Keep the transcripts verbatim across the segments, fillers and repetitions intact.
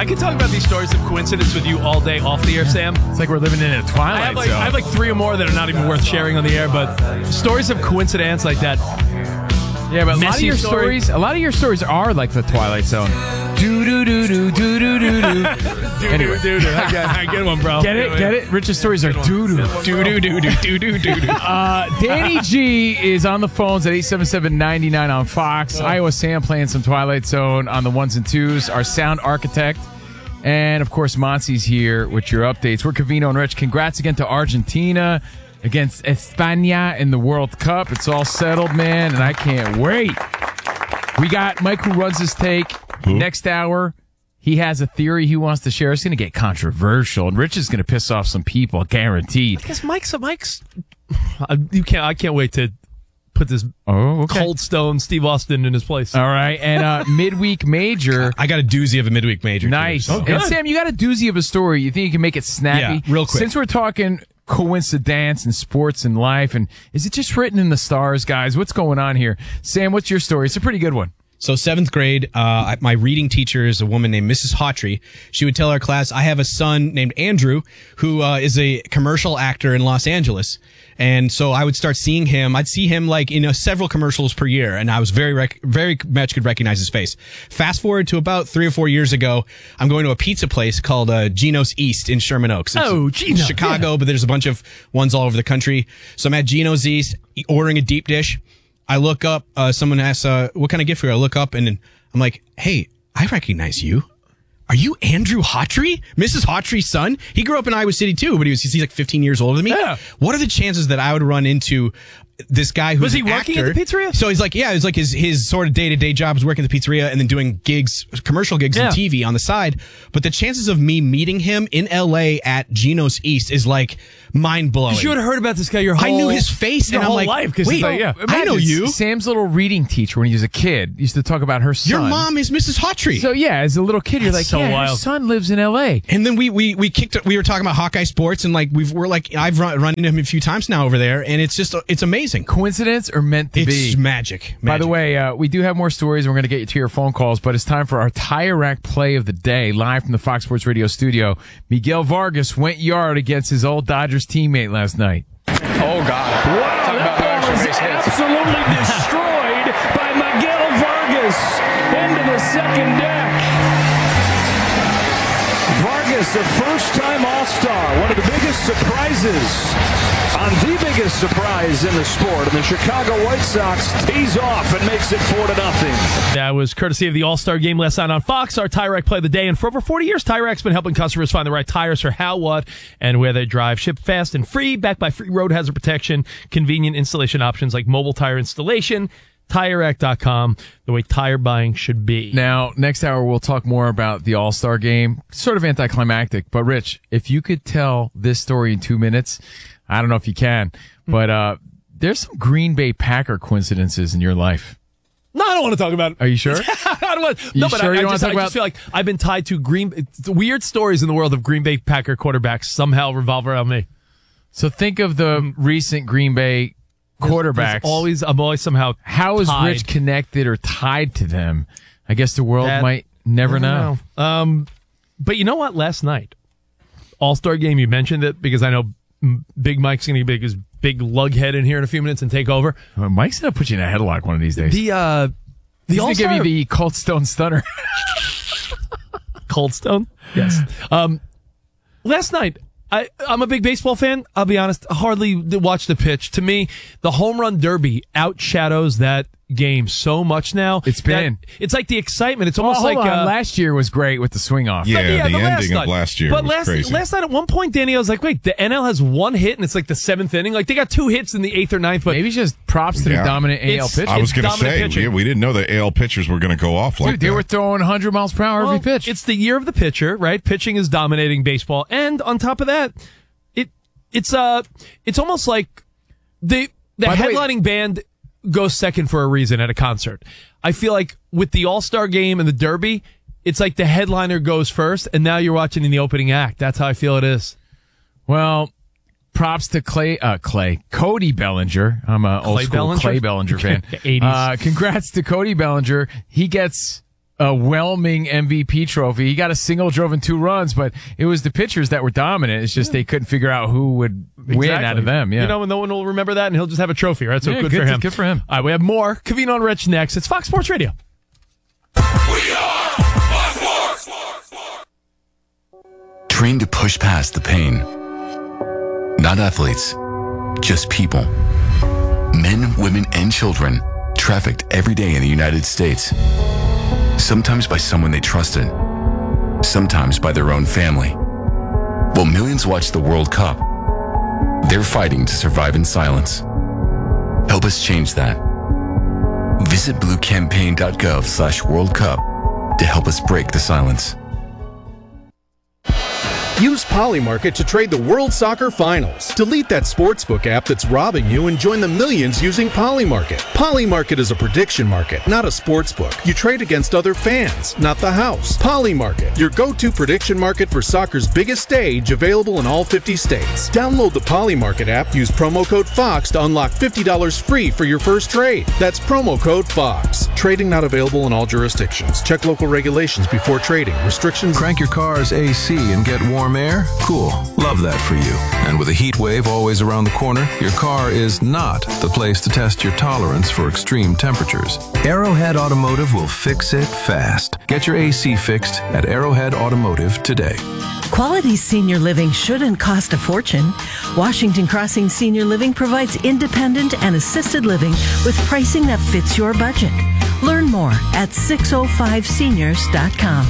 I could talk about these stories of coincidence with you all day off the air, Sam. It's like we're living in a twilight I have, like, zone. I have like three or more that are not even worth sharing on the air, but stories of coincidence like that. Yeah, but a lot of Messy your story. stories, a lot of your stories are like the Twilight Zone. Do do do do do do do do. Anyway, Dude, dude, I get, I get one, bro. get it, get it. Rich's stories are doo doo doo doo doo doo doo doo doo. Uh, Danny G is on the phones at eight seven seven, nine nine on Fox. Iowa Sam playing some Twilight Zone on the ones and twos. Our sound architect. And, of course, Monty's here with your updates. We're Covino and Rich. Congrats again to Argentina against España in the World Cup. It's all settled, man, and I can't wait. We got Mike who runs his take. Who? Next hour, he has a theory he wants to share. It's going to get controversial, and Rich is going to piss off some people, guaranteed. Because Mike's, Mike's, I, you can't, I can't wait to put this Oh, okay. cold stone Steve Austin in his place. All right, and uh, midweek major. I got a doozy of a midweek major. Nice. Too, so. And Sam, you got a doozy of a story. You think you can make it snappy? Yeah, real quick. Since we're talking coincidence and sports and life, and is it just written in the stars, guys? What's going on here? Sam, what's your story? It's a pretty good one. So seventh grade, uh, my reading teacher is a woman named Missus Hawtrey. She would tell our class, I have a son named Andrew who uh, is a commercial actor in Los Angeles. And so I would start seeing him. I'd see him like in you know, several commercials per year, and I was very, rec- very much could recognize his face. Fast forward to about three or four years ago, I'm going to a pizza place called uh, Geno's East in Sherman Oaks. It's Oh, Gino, Chicago, yeah. but there's a bunch of ones all over the country. So I'm at Geno's East ordering a deep dish. I look up, uh, someone asks, uh, what kind of gift for you? I look up and I'm like, hey, I recognize you. Are you Andrew Hawtrey? Missus Hawtrey's son? He grew up in Iowa City too, but he was, he's like fifteen years older than me. Yeah. What are the chances that I would run into this guy who's Was he an working actor? at the pizzeria? So he's like, yeah, it's like his, his sort of day-to-day job is working at the pizzeria and then doing gigs, commercial gigs Yeah. on T V on the side. But the chances of me meeting him in L A at Geno's East is like mind-blowing. You would have heard about this guy your whole I knew his face your and I'm whole like, life. 'cause wait, it's like, yeah. I know Imagine you. Sam's little reading teacher when he was a kid used to talk about her son. Your mom is Missus Hawtrey. So yeah, as a little kid, you're like, That's so yeah, her wild. son lives in L A. And then we we we kicked. We were talking about Hawkeye sports, and like we've we're like I've run, run into him a few times now over there, and it's just it's amazing. Coincidence or meant to It's be? magic. By the Magic. way, uh, we do have more stories, and we're going to get you to your phone calls, but it's time for our tire rack play of the day, live from the Fox Sports Radio studio. Miguel Vargas went yard against his old Dodgers teammate last night. Oh, God. Wow, that ball is absolutely destroyed by Miguel Vargas into the second deck. Vargas, a first-time All-Star, one of the biggest surprises on the biggest surprise in the sport. And the Chicago White Sox tees off and makes it four to nothing. That was courtesy of the All-Star Game last night on Fox, our Tire Rack play of the day. And for over forty years, Tire Rack's been helping customers find the right tires for how, what, and where they drive. Shipped fast and free, backed by free road hazard protection, convenient installation options like mobile tire installation. Tire Rack dot com, the way tire buying should be. Now, next hour, we'll talk more about the All-Star game. Sort of anticlimactic, but Rich, if you could tell this story in two minutes, I don't know if you can, but uh, there's some Green Bay Packer coincidences in your life. No, I don't want to talk about it. Are you sure? I don't want, You no, but sure I, you I, don't just, wanna talk I about- just feel like I've been tied to Green it's weird stories in the world of Green Bay Packer quarterbacks somehow revolve around me. So think of the recent Green Bay quarterbacks. There's always, I'm always somehow How is tied. Rich connected or tied to them? I guess the world That- might never I don't know. know. Um, but you know what? Last night, All-Star game, you mentioned it because I know mm, Big Mike's going to be his big lug head in here in a few minutes and take over. Well, Mike's going to put you in a headlock one of these days. The, uh, the He's going to give All-Star you the Cold Stone Stunner. Cold Stone? Yes. Um, last night, I, I'm a big baseball fan. I'll be honest, I hardly watch the pitch. To me, the home run derby outshadows that game so much now. It's been. that It's like the excitement. It's Well, almost hold like on. uh, last year was great with the swing off. Yeah, But the last ending night. of last year But was last, crazy. last night, at one point, Danny, I was like, wait, the N L has one hit, and it's like the seventh inning. Like, they got two hits in the eighth or ninth, but Maybe just props to Yeah. the dominant A L It's- pitcher. I was going to dominant say, pitching. we, we didn't know that A L pitchers were going to go off like Dude, they that. were throwing one hundred miles per hour well, every pitch. it's the year of the pitcher, right? Pitching is dominating baseball. And on top of that, it it's uh it's almost like the the By the way- headlining band goes second for a reason at a concert. I feel like with the All-Star game and the Derby, it's like the headliner goes first, and now you're watching in the opening act. That's how I feel it is. Well, props to Clay, uh, Clay, Cody Bellinger. I'm a old Clay school Bellinger? Clay Bellinger fan. eighties. Uh, congrats to Cody Bellinger. He gets a whelming M V P trophy. He got a single, drove in two runs, but it was the pitchers that were dominant. It's just yeah. they couldn't figure out who would exactly. win out of them. Yeah. You know, and no one will remember that, and he'll just have a trophy, right? So yeah, good, good for him. Good for him. All right, we have more. Covino and Rich next. It's Fox Sports Radio. We are Fox Sports. Trained to push past the pain. Not athletes, just people. Men, women, and children trafficked every day in the United States. Sometimes by someone they trusted, sometimes by their own family. While millions watch the World Cup, they're fighting to survive in silence. Help us change that. Visit bluecampaign.gov slash World Cup to help us break the silence. Use Polymarket to trade the World Soccer Finals. Delete that sportsbook app that's robbing you and join the millions using Polymarket. Polymarket is a prediction market, not a sportsbook. You trade against other fans, not the house. Polymarket, your go-to prediction market for soccer's biggest stage, available in all fifty states. Download the Polymarket app, use promo code FOX to unlock fifty dollars free for your first trade. That's promo code FOX. Trading not available in all jurisdictions. Check local regulations before trading. Restrictions. Crank your car's A C and get warm air? Cool. Love that for you. And with a heat wave always around the corner, your car is not the place to test your tolerance for extreme temperatures. Arrowhead Automotive will fix it fast. Get your A C fixed at Arrowhead Automotive today. Quality senior living shouldn't cost a fortune. Washington Crossing Senior Living provides independent and assisted living with pricing that fits your budget. Learn more at six oh five seniors dot com.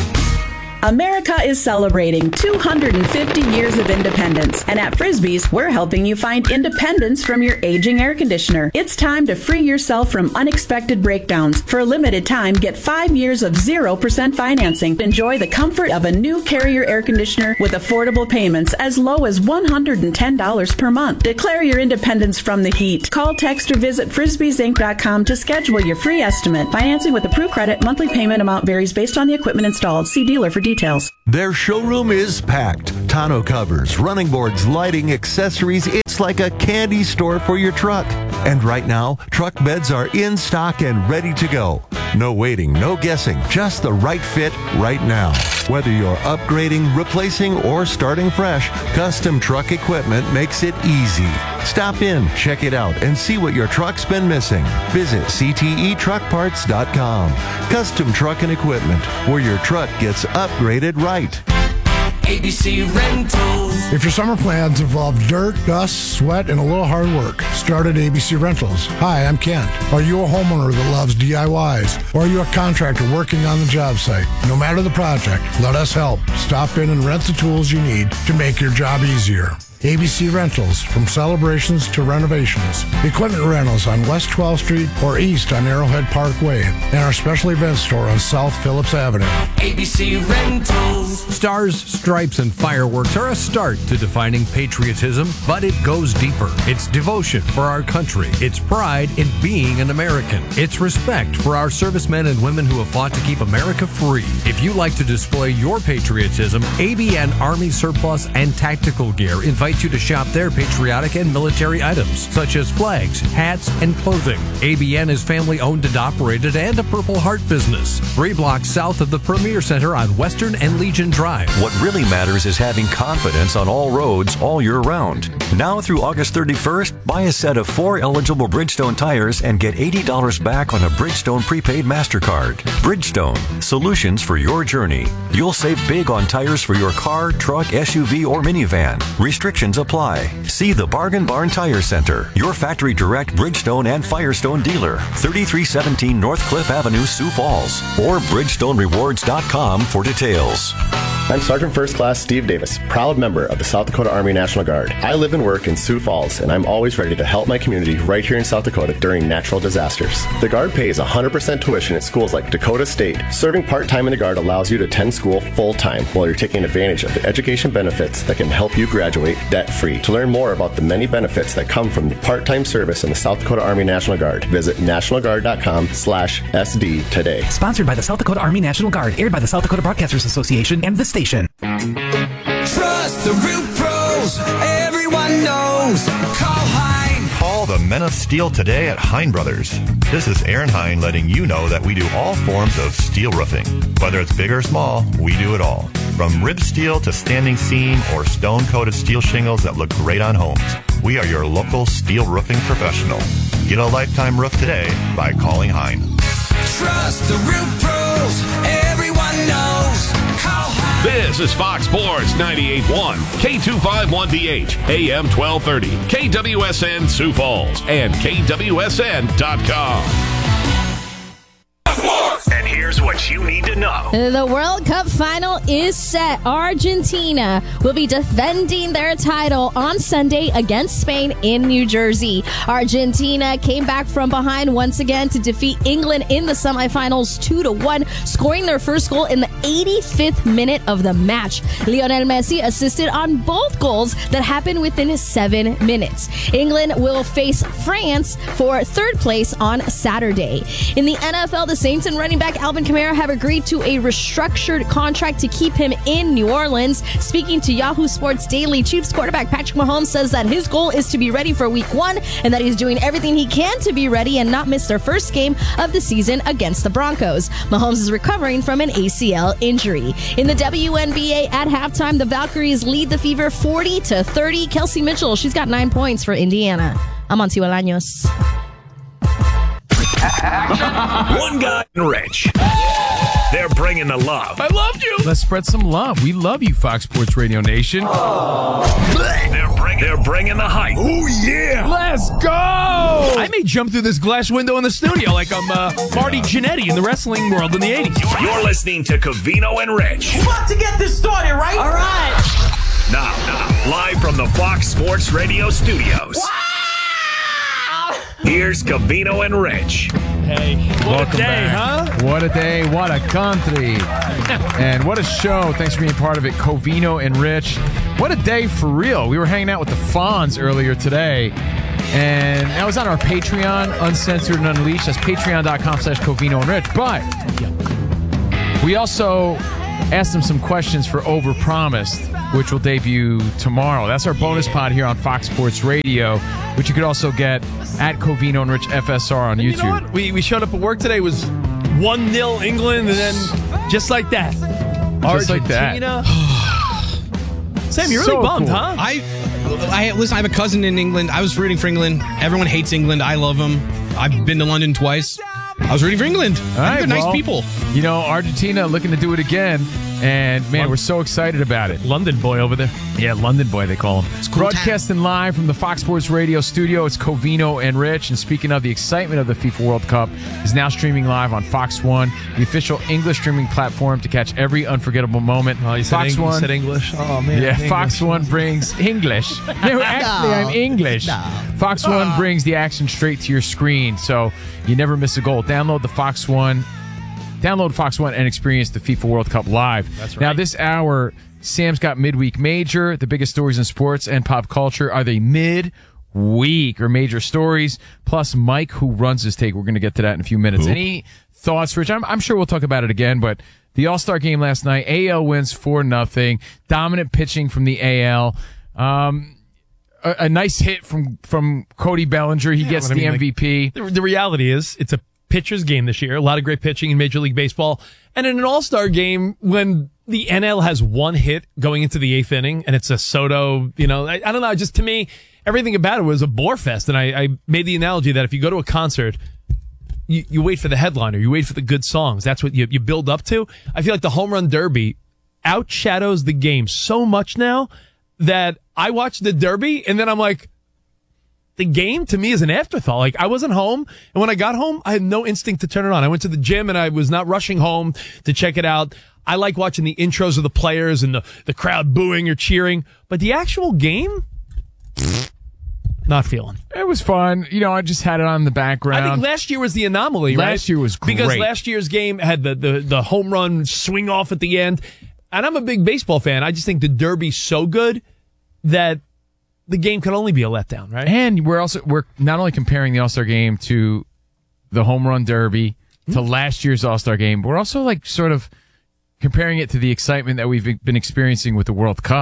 America is celebrating two hundred fifty years of independence, and at Frisbee's, we're helping you find independence from your aging air conditioner. It's time to free yourself from unexpected breakdowns. For a limited time, get five years of zero percent financing. Enjoy the comfort of a new Carrier air conditioner with affordable payments as low as one hundred ten dollars per month. Declare your independence from the heat. Call, text, or visit frisbees inc dot com to schedule your free estimate. Financing with approved credit. Monthly payment amount varies based on the equipment installed. See dealer for details. Details. Their showroom is packed. Tonneau covers, running boards, lighting, accessories. It's like a candy store for your truck. And right now, truck beds are in stock and ready to go. No waiting, no guessing, just the right fit right now. Whether you're upgrading, replacing, or starting fresh, Custom Truck Equipment makes it easy. Stop in, check it out, and see what your truck's been missing. Visit c t e truck parts dot com. Custom Truck and Equipment, where your truck gets upgraded right. A B C Rentals. If your summer plans involve dirt, dust, sweat, and a little hard work, start at A B C Rentals. Hi, I'm Kent. Are you a homeowner that loves D I Ys? Or are you a contractor working on the job site? No matter the project, let us help. Stop in and rent the tools you need to make your job easier. A B C Rentals, from celebrations to renovations. Equipment rentals on West twelfth Street or east on Arrowhead Parkway. And our special event store on South Phillips Avenue. A B C Rentals. Stars, stripes, and fireworks are a start to defining patriotism, but it goes deeper. It's devotion for our country. It's pride in being an American. It's respect for our servicemen and women who have fought to keep America free. If you like to display your patriotism, A B N Army Surplus and Tactical Gear invite you to shop their patriotic and military items, such as flags, hats, and clothing. A B N is family-owned and operated and a Purple Heart business. Three blocks south of the Premier Center on Western and Legion Drive. What really matters is having confidence on all roads all year round. Now through August thirty-first, buy a set of four eligible Bridgestone tires and get eighty dollars back on a Bridgestone prepaid MasterCard. Bridgestone, solutions for your journey. You'll save big on tires for your car, truck, S U V, or minivan. Restrictions apply. See the Bargain Barn Tire Center, your factory direct Bridgestone and Firestone dealer, thirty-three seventeen North Cliff Avenue, Sioux Falls, or bridgestone rewards dot com for details. I'm Sergeant First Class Steve Davis, proud member of the South Dakota Army National Guard. I live and work in Sioux Falls, and I'm always ready to help my community right here in South Dakota during natural disasters. The Guard pays one hundred percent tuition at schools like Dakota State. Serving part-time in the Guard allows you to attend school full-time while you're taking advantage of the education benefits that can help you graduate debt-free. To learn more about the many benefits that come from the part-time service in the South Dakota Army National Guard, visit national guard dot com slash S D today. Sponsored by the South Dakota Army National Guard, aired by the South Dakota Broadcasters Association and the station. Trust the Root Pros, everyone knows. Call Hein. Call the Men of Steel today at Hein Brothers. This is Aaron Hein letting you know that we do all forms of steel roofing. Whether it's big or small, we do it all. From rib steel to standing seam or stone-coated steel shingles that look great on homes. We are your local steel roofing professional. Get a lifetime roof today by calling Hein. Trust the roof pros. Everyone knows. Call Hein. This is Fox Sports ninety-eight point one, K two fifty-one B H, A M twelve thirty, K W S N Sioux Falls, and K W S N dot com. And here's what you need to know. The World Cup final is set. Argentina will be defending their title on Sunday against Spain in New Jersey. Argentina came back from behind once again to defeat England in the semifinals two to one, scoring their first goal in the eighty-fifth minute of the match. Lionel Messi assisted on both goals that happened within seven minutes. England will face France for third place on Saturday. In the N F L, the Saints and running back Alvin Kamara have agreed to a restructured contract to keep him in New Orleans. Speaking to Yahoo Sports Daily, Chiefs quarterback Patrick Mahomes says that his goal is to be ready for week one and that he's doing everything he can to be ready and not miss their first game of the season against the Broncos. Mahomes is recovering from an A C L injury. In the W N B A at halftime, the Valkyries lead the Fever forty to thirty. Kelsey Mitchell, she's got nine points for Indiana. I'm Monty Bolaños. One guy and Rich. They're bringing the love. I loved you. Let's spread some love. We love you, Fox Sports Radio Nation. They're, bring, they're bringing the hype. Oh, yeah. Let's go. I may jump through this glass window in the studio like I'm uh, Marty Jannetty in the wrestling world in the eighties. You're, you're listening to Covino and Rich. We're about to get this started, right? All right. Now, now, live from the Fox Sports Radio studios. Wow. Here's Covino and Rich. Hey, what Welcome a day, back. huh? What a day, what a country. And what a show. Thanks for being part of it, Covino and Rich. What a day for real. We were hanging out with the Fonz earlier today, and that was on our Patreon, Uncensored and Unleashed. That's patreon.com slash Covino and Rich. But we also asked them some questions for Overpromised, which will debut tomorrow. That's our bonus pod here on Fox Sports Radio, which you could also get at Covino and Rich F S R on and YouTube. You know what? We, we showed up at work today, it was one nil England, and then just like that, Just like that. Argentina. Sam, you're So really bummed, cool. huh? I, I listen. I have a cousin in England. I was rooting for England. Everyone hates England. I love them. I've been to London twice. I was rooting for England. All I right, think they're well, nice people. You know, Argentina looking to do it again. And, man, we're so excited about it. London boy over there. Yeah, London boy, they call him. cool Broadcasting live from the Fox Sports Radio studio, it's Covino and Rich. And speaking of the excitement of the FIFA World Cup, is now streaming live on Fox One, the official English streaming platform to catch every unforgettable moment. Oh, you said, Fox Eng- One, you said English? Oh, man. Yeah, English. Fox One brings English. No, actually, I'm English. Fox One brings the action straight to your screen, so you never miss a goal. Download the Fox One. Download Fox One and experience the FIFA World Cup live. That's right. Now, this hour, Sam's got Midweek Major. The biggest stories in sports and pop culture. Are they mid-week or major stories? Plus, Mike, who runs his take. We're going to get to that in a few minutes. Who? Any thoughts, Rich? I'm, I'm sure we'll talk about it again, but the All-Star game last night, A L wins four nothing. Dominant pitching from the A L. Um, a, a nice hit from, from Cody Bellinger. He Yeah, gets but I the mean, M V P. Like, the, the reality is, it's a pitcher's game this year. A lot of great pitching in Major League Baseball. And in an all-star game, when the N L has one hit going into the eighth inning, and it's a Soto, you know, I, I don't know, just to me, everything about it was a bore fest. And I, I made the analogy that if you go to a concert, you, you wait for the headliner, you wait for the good songs. That's what you, you build up to. I feel like the home run derby outshadows the game so much now that I watch the derby, and then I'm like, the game to me is an afterthought. Like, I wasn't home, and when I got home, I had no instinct to turn it on. I went to the gym, and I was not rushing home to check it out. I like watching the intros of the players and the, the crowd booing or cheering, but the actual game, not feeling. It was fun. You know, I just had it on in the background. I think last year was the anomaly, right? Last year was great. Because last year's game had the, the, the home run swing off at the end, and I'm a big baseball fan. I just think the Derby's so good that the game could only be a letdown, right? And we're also we're not only comparing the All-Star game to the home run derby to mm-hmm. last year's All-Star game, but we're also like sort of comparing it to the excitement that we've been experiencing with the World Cup.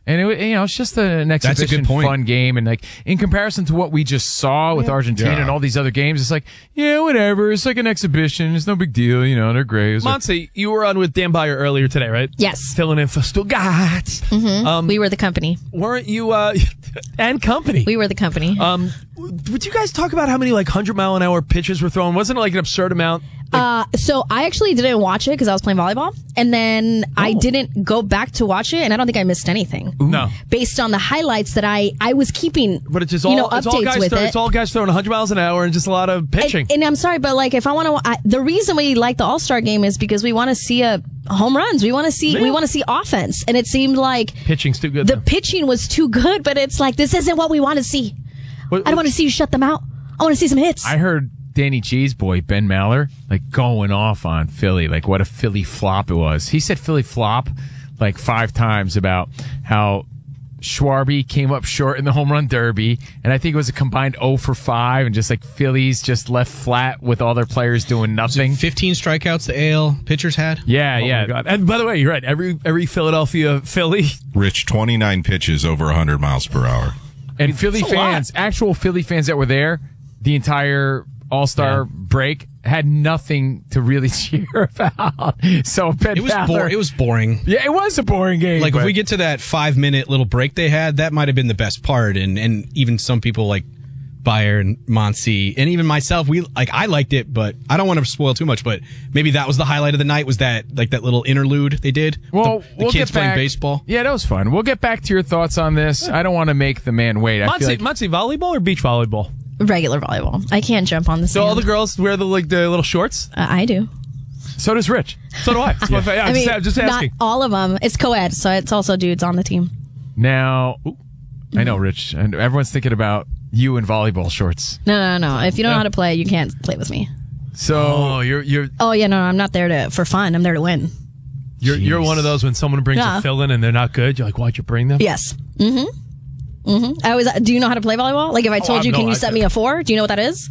And it, you know, it's just an That's a good exhibition, point. fun game, and like in comparison to what we just saw with Argentina Yeah. and all these other games, it's like, yeah, whatever. It's like an exhibition. It's no big deal. You know, they're great. It's like- Monty, you were on with Dan Byer earlier today, right? Yes. Filling in for Stuttgart. hmm Um, we were the company. Weren't you, uh, and company? We were the company. Um, would you guys talk about how many like one hundred mile an hour pitches were thrown? Wasn't it like an absurd amount? Uh, so I actually didn't watch it because I was playing volleyball, and then I didn't go back to watch it, and I don't think I missed anything. No. Based on the highlights that I I was keeping, But it's just you all, know, it's all updates guys with throw, it. It's all guys throwing one hundred miles an hour and just a lot of pitching. And, and I'm sorry, but like if I want to, the reason we like the All Star game is because we want to see a home runs. We want to see we want to see offense, and it seemed like Pitching's too good. the though. pitching was too good. But it's like this isn't what we want to see. What- I don't want to see you shut them out. I want to see some hits. I heard Danny G's boy, Ben Maller, like going off on Philly, like what a Philly flop it was. He said Philly flop like five times about how Schwarby came up short in the home run derby, and I think it was a combined oh for five, and just like Phillies just left flat with all their players doing nothing. fifteen strikeouts the A L pitchers had. Yeah, Oh yeah. my God. And by the way, you're right. Every every Philadelphia Philly. Rich, twenty-nine pitches over one hundred miles per hour. And Philly That's a fans, actual Philly fans that were there the entire All-Star break had nothing to really cheer about. So Ben It was Maller- boring. It was boring. Yeah, it was a boring game. Like if but- we get to that five minute little break they had, that might have been the best part. And and even some people like Byer and Monsi and even myself, we like I liked it, but I don't want to spoil too much. But maybe that was the highlight of the night. Was that like that little interlude they did? Well, the, the we'll kids get back. playing baseball. Yeah, that was fun. We'll get back to your thoughts on this. I don't want to make the man wait. I Muncie, feel like Muncie volleyball or beach volleyball? Regular volleyball. I can't jump on the So sand. all the girls wear the like the little shorts. Uh, I do. so does Rich. So do I. yeah. Yeah, I mean, just, just not asking. all of them. It's co-ed, so it's also dudes on the team. Now, I know, Rich, and everyone's thinking about you in volleyball shorts. No, no, no. If you don't know how to play, you can't play with me. So Oh, you're you're Oh yeah, no, no, I'm not there to for fun. I'm there to win. you're you're one of those when someone brings Yeah. a fill in and they're not good. You're like, why'd you bring them? Yes. Mm-hmm. Mm-hmm. I was. Do you know how to play volleyball? Like if I told I've you, no can you idea. set me a four? Do you know what that is?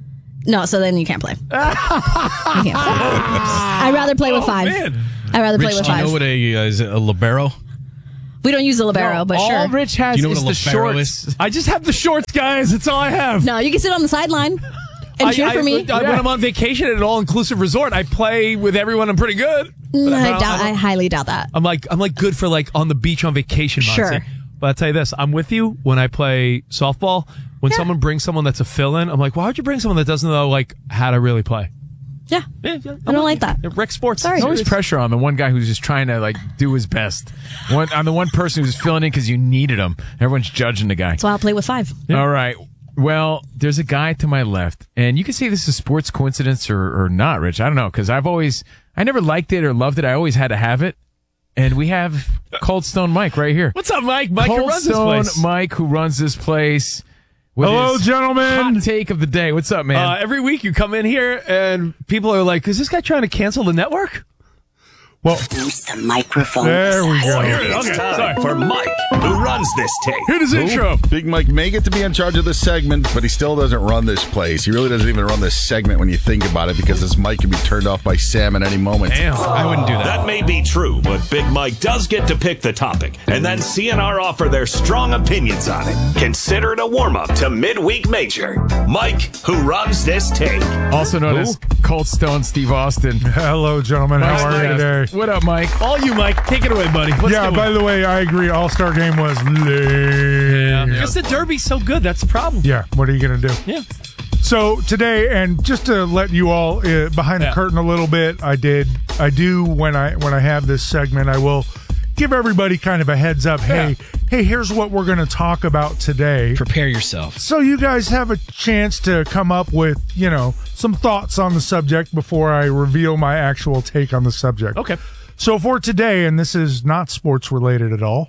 No, so then you can't play. You can't play. I'd rather play with five. man. I'd rather play Rich, with do you five. know what a uh, is it a libero? We don't use the libero, but all sure. Rich has Do you know is what the a libero shorts. is? I just have the shorts, guys. That's all I have. No, you can sit on the sideline and I, cheer I- for me. I, when I'm on vacation at an all-inclusive resort, I play with everyone. I'm pretty good. Mm, But I, I'm- doubt, I I'm, highly doubt that. I'm like I'm like good for like on the beach on vacation. Monty. Sure. But I'll tell you this: I'm with you when I play softball. When someone brings someone that's a fill-in, I'm like, why would you bring someone that doesn't know like how to really play? Yeah, Yeah, yeah, I don't like that. Rec Sports. Sorry. There's always pressure on the one guy who's just trying to like do his best. One, on the one person who's filling in because you needed him. Everyone's judging the guy. That's why I'll play with five. All right. Well, there's a guy to my left, and you can say this is sports coincidence or, or not, Rich. I don't know, because I've always, I never liked it or loved it. I always had to have it. And we have Cold Stone Mike right here. What's up, Mike? Mike who Cold runs this Stone place. Mike, who runs this place. with Hello, his gentlemen. Hot take of the day. What's up, man? Uh, every week you come in here and people are like, is this guy trying to cancel the network? Well, Use the microphone. there we go. It's Okay, time sorry. for Mike, who runs this tape. Hit his intro. Big Mike may get to be in charge of this segment, but he still doesn't run this place. He really doesn't even run this segment when you think about it, because this mic can be turned off by Sam at any moment. Damn. I wouldn't do that. That may be true, but Big Mike does get to pick the topic, and then C N R offer their strong opinions on it. Consider it a warm-up to Midweek Major. Mike, who runs this tape. Also known as Cold Stone Steve Austin. Hello, gentlemen. How are you today? What up, Mike? All you, Mike. Take it away, buddy. What's yeah, doing? by the way, I agree. All-Star game was lame. Because the Derby's so good. That's the problem. Yeah, what are you going to do? Yeah. So today, and just to let you all uh, behind the Yeah. curtain a little bit, I did, I do when I when I have this segment, I will give everybody kind of a heads up. Hey, hey, here's what we're going to talk about today. Prepare yourself. So you guys have a chance to come up with, you know, some thoughts on the subject before I reveal my actual take on the subject. Okay. So for today, and this is not sports related at all,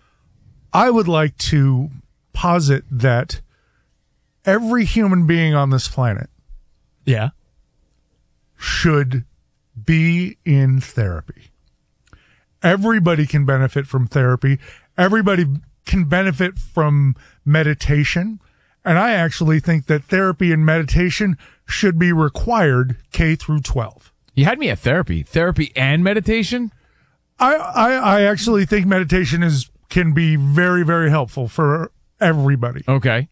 I would like to posit that every human being on this planet Yeah. should be in therapy. Everybody can benefit from therapy. Everybody can benefit from meditation. And I actually think that therapy and meditation should be required K through twelve. You had me at therapy. Therapy and meditation? I, I, I actually think meditation is can be very, very helpful for everybody. Okay.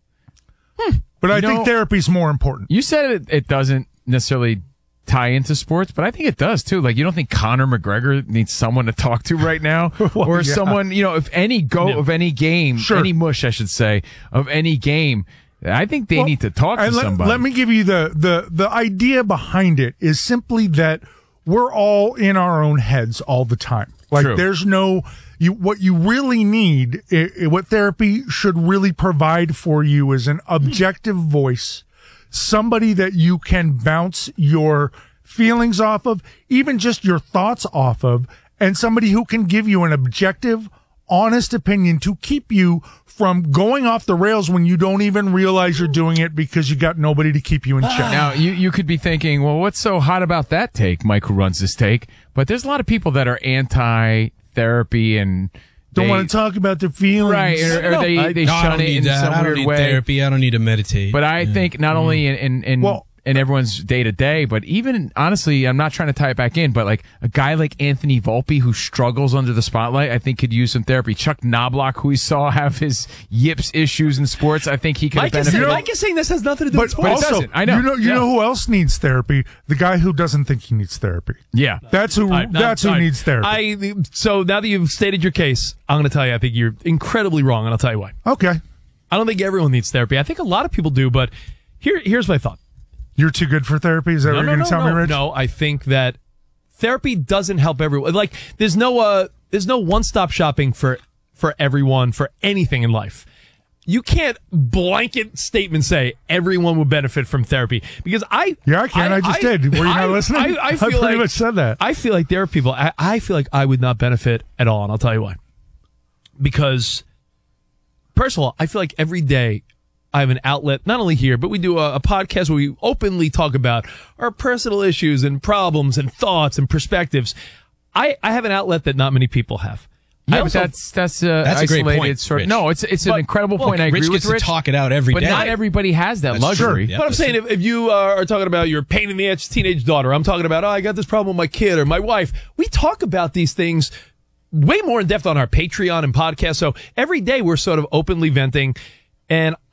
But I You think know- therapy's more important. You said it, it doesn't necessarily tie into sports, but I think it does too. Like, you don't think Conor McGregor needs someone to talk to right now? Well, or yeah. someone, you know, if any go No. of any game, Sure. any mush, I should say, of any game, I think they Well, need to talk to and let, somebody. Let me give you the, the, the idea behind it is simply that we're all in our own heads all the time. Like True. there's no, you, what you really need, i i- what therapy should really provide for you is an objective voice, somebody that you can bounce your feelings off of, even just your thoughts off of, and somebody who can give you an objective, honest opinion to keep you from going off the rails when you don't even realize you're doing it because you got nobody to keep you in check. Now, you, you could be thinking, well, what's so hot about that take? Mike, who runs this take. But there's a lot of people that are anti-therapy and Don't they- want to talk about their feelings. Right, or, or No, they, I- they no, I shun don't it need in that. some I don't weird need way. therapy. I don't need to meditate. But I think not only in in, in, Well- in everyone's day to day, but even honestly, I'm not trying to tie it back in, but like a guy like Anthony Volpe who struggles under the spotlight, I think could use some therapy. Chuck Knobloch, who we saw have his yips issues in sports, I think he could Mike have is, saying, benefited. Mike is saying this has nothing to do But with sports. it also, doesn't. I know. you know, you Yeah. know who else needs therapy? The guy who doesn't think he needs therapy. Yeah. That's who. All right, now- that's who all right. needs therapy. I so now that you've stated your case, I'm going to tell you I think you're incredibly wrong, and I'll tell you why. okay, I don't think everyone needs therapy. I think a lot of people do, but here here's my thought. you're too good for therapy. Is that No, what you're no, going no, to tell no, me, Rich? no. I think that therapy doesn't help everyone. Like there's no uh there's no one stop shopping for for everyone for anything in life. You can't blanket statement say everyone would benefit from therapy because I Yeah, I can. I just did. Were you not I- listening? I, I I feel pretty like, much said that. I feel like there are people. I, I feel like I would not benefit at all, and I'll tell you why. Because first of all, I feel like every day I have an outlet, not only here, but we do a, a podcast where we openly talk about our personal issues and problems and thoughts and perspectives. I, I have an outlet that not many people have. I Yeah, but also- that's that's uh, That's a great isolated point, sort of, Rich. no, it's it's But- an incredible well, point. I Rich agree gets with Rich. to talk it out every but day. not everybody has that That's luxury. true. Yeah. But I'm saying if, if you uh, are talking about your pain in the ass teenage daughter, I'm talking about, oh, I got this problem with my kid or my wife. We talk about these things way more in depth on our Patreon and podcast. So every day we're sort of openly venting. And